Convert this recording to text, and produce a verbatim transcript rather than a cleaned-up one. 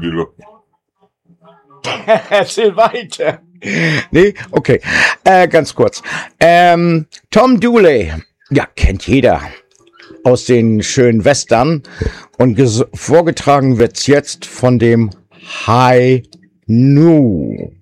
Lilo. Erzähl weiter. Nee, okay. Äh, ganz kurz. Ähm, Tom Dooley, ja, kennt jeder aus den schönen Western. Und ges- vorgetragen wird's jetzt von dem High Nu.